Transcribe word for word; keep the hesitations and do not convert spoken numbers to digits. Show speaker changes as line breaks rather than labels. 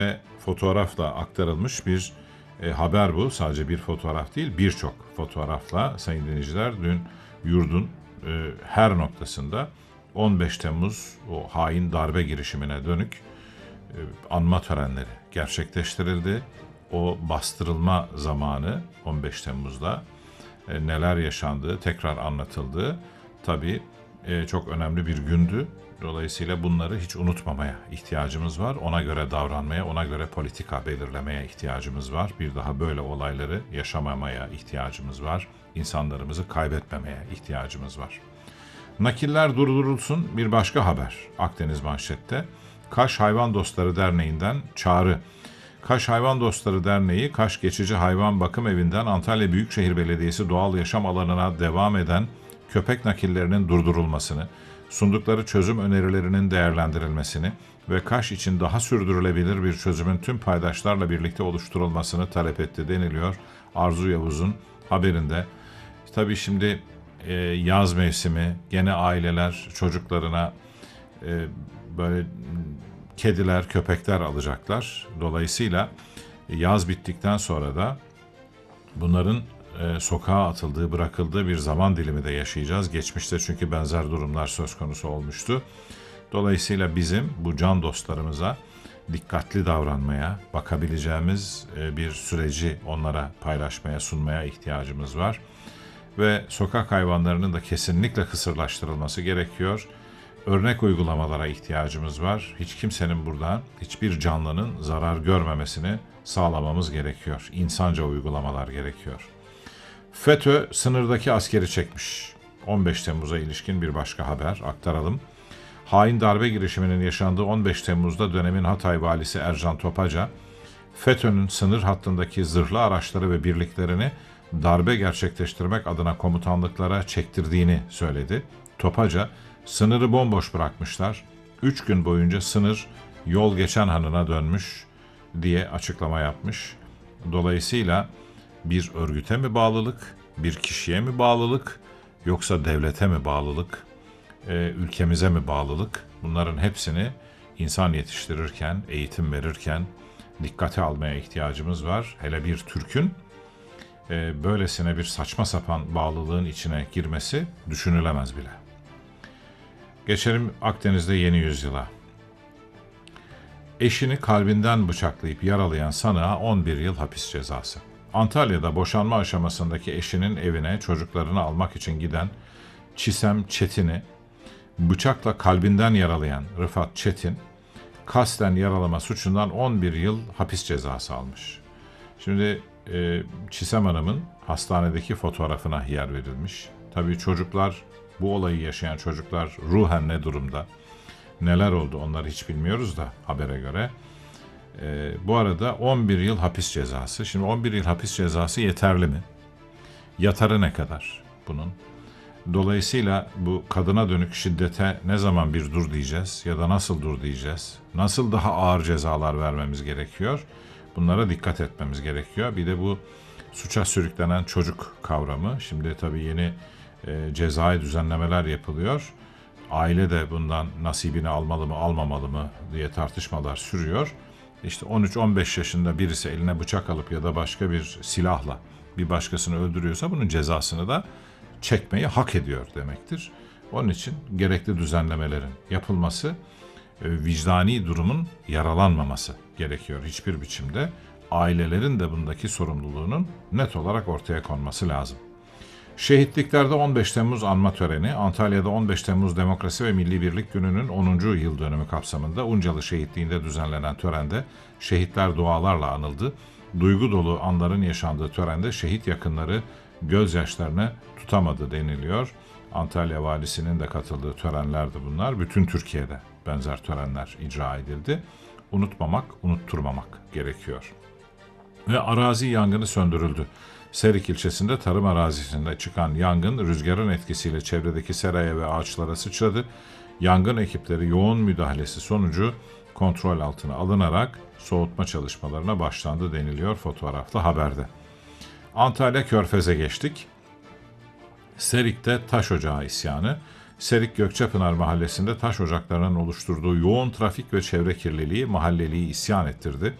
fotoğrafla aktarılmış bir e, haber bu. Sadece bir fotoğraf değil, birçok fotoğrafla sayın dinleyiciler dün yurdun e, her noktasında on beş Temmuz o hain darbe girişimine dönük e, anma törenleri gerçekleştirildi. O bastırılma zamanı on beş Temmuz'da e, neler yaşandığı tekrar anlatıldı. Tabii e, çok önemli bir gündü. Dolayısıyla bunları hiç unutmamaya ihtiyacımız var. Ona göre davranmaya, ona göre politika belirlemeye ihtiyacımız var. Bir daha böyle olayları yaşamamaya ihtiyacımız var. İnsanlarımızı kaybetmemeye ihtiyacımız var. Nakiller durdurulsun, bir başka haber Akdeniz manşette. Kaş Hayvan Dostları Derneği'nden çağrı. Kaş Hayvan Dostları Derneği, Kaş Geçici Hayvan Bakım Evi'nden Antalya Büyükşehir Belediyesi doğal yaşam alanına devam eden köpek nakillerinin durdurulmasını, sundukları çözüm önerilerinin değerlendirilmesini ve Kaş için daha sürdürülebilir bir çözümün tüm paydaşlarla birlikte oluşturulmasını talep etti deniliyor Arzu Yavuz'un haberinde. Tabii şimdi e, yaz mevsimi, gene aileler çocuklarına e, böyle kediler, köpekler alacaklar. Dolayısıyla yaz bittikten sonra da bunların e, sokağa atıldığı, bırakıldığı bir zaman dilimi de yaşayacağız. Geçmişte çünkü benzer durumlar söz konusu olmuştu. Dolayısıyla bizim bu can dostlarımıza dikkatli davranmaya, bakabileceğimiz e, bir süreci onlara paylaşmaya, sunmaya ihtiyacımız var. Ve sokak hayvanlarının da kesinlikle kısırlaştırılması gerekiyor. Örnek uygulamalara ihtiyacımız var. Hiç kimsenin buradan, hiçbir canlının zarar görmemesini sağlamamız gerekiyor. İnsanca uygulamalar gerekiyor. FETÖ sınırdaki askeri çekmiş. on beş Temmuz'a ilişkin bir başka haber aktaralım. Hain darbe girişiminin yaşandığı on beş Temmuz'da dönemin Hatay valisi Ercan Topaca, FETÖ'nün sınır hattındaki zırhlı araçları ve birliklerini darbe gerçekleştirmek adına komutanlıklara çektirdiğini söyledi. Topaca, sınırı bomboş bırakmışlar, üç gün boyunca sınır yol geçen hanına dönmüş diye açıklama yapmış. Dolayısıyla bir örgüte mi bağlılık, bir kişiye mi bağlılık, yoksa devlete mi bağlılık, e, ülkemize mi bağlılık? Bunların hepsini insan yetiştirirken, eğitim verirken dikkate almaya ihtiyacımız var. Hele bir Türk'ün e, böylesine bir saçma sapan bağlılığın içine girmesi düşünülemez bile. Geçelim Akdeniz'de yeni yüzyıla. Eşini kalbinden bıçaklayıp yaralayan sanığa on bir yıl hapis cezası. Antalya'da boşanma aşamasındaki eşinin evine çocuklarını almak için giden Çisem Çetin'i bıçakla kalbinden yaralayan Rıfat Çetin, kasten yaralama suçundan on bir yıl hapis cezası almış. Şimdi e, Çisem Hanım'ın hastanedeki fotoğrafına yer verilmiş. Tabii çocuklar, bu olayı yaşayan çocuklar ruhen ne durumda, neler oldu onları hiç bilmiyoruz da habere göre. E, bu arada on bir yıl hapis cezası. Şimdi on bir yıl hapis cezası yeterli mi? Yatarı ne kadar bunun? Dolayısıyla bu kadına dönük şiddete ne zaman bir dur diyeceğiz ya da nasıl dur diyeceğiz? Nasıl daha ağır cezalar vermemiz gerekiyor? Bunlara dikkat etmemiz gerekiyor. Bir de bu suça sürüklenen çocuk kavramı. Şimdi tabii yeni e, cezai düzenlemeler yapılıyor. Aile de bundan nasibini almalı mı almamalı mı diye tartışmalar sürüyor. İşte on üç on beş yaşında birisi eline bıçak alıp ya da başka bir silahla bir başkasını öldürüyorsa bunun cezasını da çekmeyi hak ediyor demektir. Onun için gerekli düzenlemelerin yapılması, vicdani durumun yaralanmaması gerekiyor hiçbir biçimde. Ailelerin de bundaki sorumluluğunun net olarak ortaya konması lazım. Şehitliklerde on beş Temmuz anma töreni, Antalya'da on beş Temmuz Demokrasi ve Milli Birlik Günü'nün onuncu yıl dönümü kapsamında Uncalı Şehitliği'nde düzenlenen törende şehitler dualarla anıldı. Duygu dolu anların yaşandığı törende şehit yakınları gözyaşlarını tutamadı deniliyor. Antalya Valisi'nin de katıldığı törenlerdi bunlar. Bütün Türkiye'de benzer törenler icra edildi. Unutmamak, unutturmamak gerekiyor. Ve arazi yangını söndürüldü. Serik ilçesinde tarım arazisinde çıkan yangın rüzgarın etkisiyle çevredeki seraya ve ağaçlara sıçradı. Yangın ekipleri yoğun müdahalesi sonucu kontrol altına alınarak soğutma çalışmalarına başlandı deniliyor fotoğraflı haberde. Antalya Körfez'e geçtik. Serik'te taş ocağı isyanı. Serik Gökçepınar mahallesinde taş ocaklarının oluşturduğu yoğun trafik ve çevre kirliliği mahalleliyi isyan ettirdi.